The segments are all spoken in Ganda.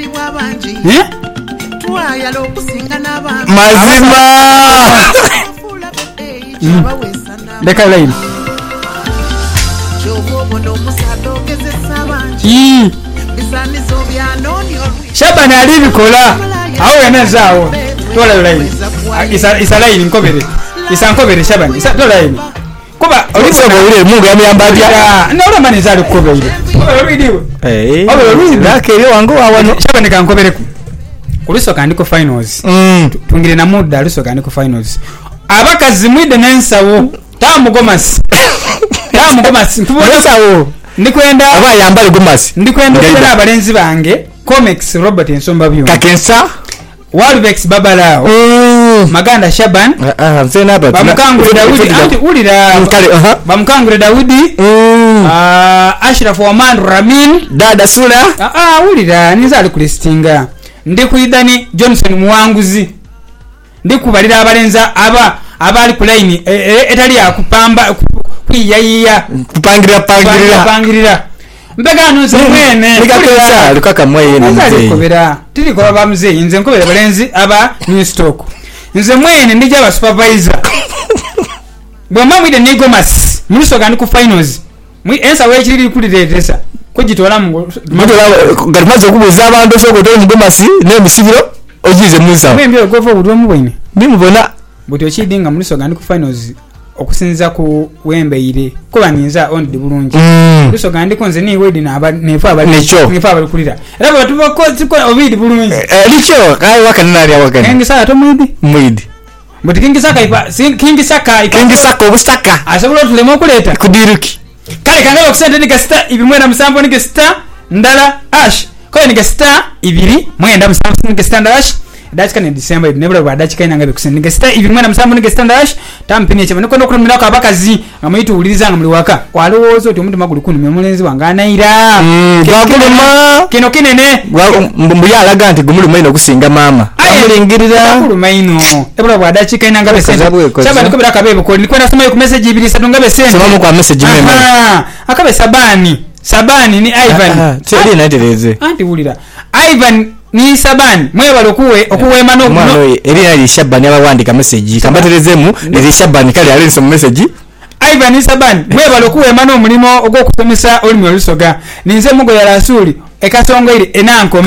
mazima leka line Shaban alibikola aho yanazaawo tola line isa line nkobere isa nkobere Shaban isa tola line kuba olisaba ule mungu yamuyambabya nola manizali kubere obidiwe lakeri wangu awano Shaban kankobereku kuliso kandiko finals tungire na muda aliso kandiko finals abakazi mwide nensawo tamugomasi nsawo ndikwenda abayambale gomasi ndikwenda kubera abalenzi bange Comics Robert Ensomba byo kakensa Walbex Babalao Maganda Shaban mzena baba bamukangure Daudi anti ulira bamukangure Daudi Ashraf Waman Ramin dada Sula ulira nizali kulistinga ndikuidani Johnson Muwanguzi ndikubalira abalenza abali ku line etali akupamba kuyiyayiya kupangirira mbega nunse mwene nikakesa lukaka mwaye nze kubera tili kwa bamze nze nkobera balenzi aba new stock nze mwene ndija ba supervisor bwama mwide nigomas muliso kandi ku finals ensa wechiri kuliretesa kujitola mu garimaze kubuza abantu soko to ngomasi ne misibiro ojize munsa mwembe ogova budwo mubwine nimubona buti ochidinga muliso kandi ku finals okusinza ku wembeire kuba ninza ondi bulungi muliso kandi konze ni wedi na nefa abali kulira era batuba ko obidi bulungi licho kai wakanali awakani kengi saa to mwidi buti kingi saka obustaka asabula tulemo kuleta kudiruki kale kangalo kusente ni gasta ibimwena musambo ni gasta ndala ash ko ni gasta ibiri mwenda musambo ni gasta ndala ash dakika ne December ibinebula bwa dakika inanga bekusente ni gasta ibimwena musambo ni gasta ndala ash tampini chema niko nokulumira ko abakazi amayitu uliriza nga muli waka kwalowozo oti omuntu magulu kunu memulenzi wangana ira gwakuluma kino kinene mbuya alaga nti gumuli maino kusinga mama amulingirira gumuli maino ebula bwa dakika inanga besente chaba niko biraka bebo ko niko nasoma ku message ibiri satu nga besente soma kwa message mema akabe Sabani ni Ivan teli naitereze anti ulira Ivan ni Sabani mwe balokuwe okuwema no eri ali Shabani abawandika message kambaterezemu eri Shabani kale alenso message Ivan ni Sabani mwe balokuwema no mulimo ogwokusomesa olimi olusoga ninze mugo ya rasuli ekasongwe enankoma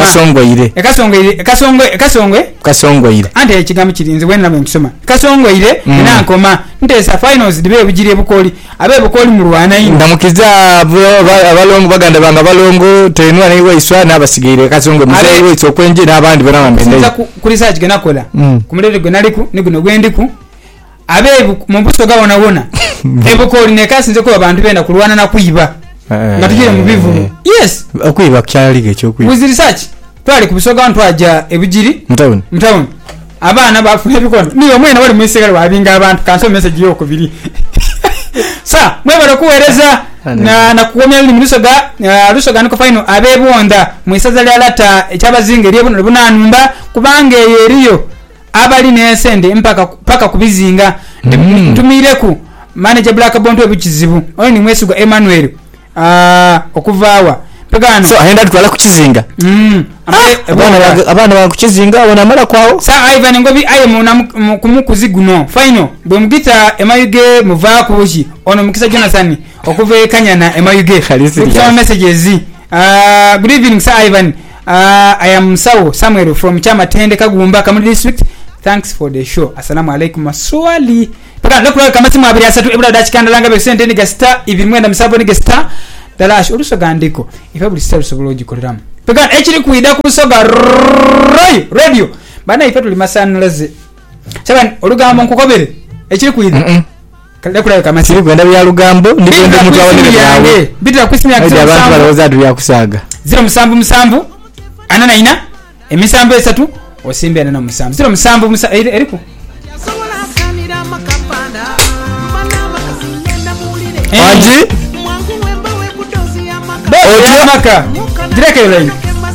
kasongwe ante ekigambo kirinze wena namwe nkisoma kasongwe enankoma ntesa finals dibe bujiri ebukoli abebukoli mu Rwanda ino ndamukiza abalongo baganda banga balongo tenwa ne weiswa nabasigire kasongwe muzeyi weitso kwenje nabandi bana bamende kuri search genakola kumulere gwenaliku niguno gwendiku abebu mumbuso gabona wona ebukoli ne kasinze ko abantu benda kulwana na kuyiba natujire mu bivu yes okwiba kyalige cyo kwiba with research twali kubisoga abantu aja ebujiri mtown abana bafune bikono niyo mwene wali mwisigala wabinga abantu kanso message yoko biri sa mwebara kuwereza na kuomya ni mulisoga lusoga niko final abebonda mwisaza lyalata ekyabazinga eriyo bunanumba kubange yeriyo abali nesende mpaka kubizinga tumireku manager Black Bond webukizibu oyo ni mwesigwa Emmanuel okuvaawa pegano so aenda twala kukizinga abana ba kukizinga wana mara kwao sa Ivan ngobi aye kumukuziguno final bwe mugita Emayuge muva kubuji ono mukisa Jonathan okuve Kanyana Emayuge kwa messages good evening sa Ivan I am Samuel from Chamatende Kagumba Community District. Thanks for the show. Assalamu alaikum maswali pegano lokula kama simu abiri asatu ebula dachikanda langa be sente ni gesta ibimwenda musabo ni gesta dalash oluso gandiko ifabuli star sobologi koleramu pegano ekiri kuida kusoga radio bana ifatu limasanlaze saban olugambo nkukobere ekiri kuida kale kula kama siri kwenda bya lugambo ndibende mtu awonere yawe bitira kusimya abantu baloza adu yakusaga 07 anana emisambo esatu osimbe anana musambo 07 eriku Anji Ojo maka direke line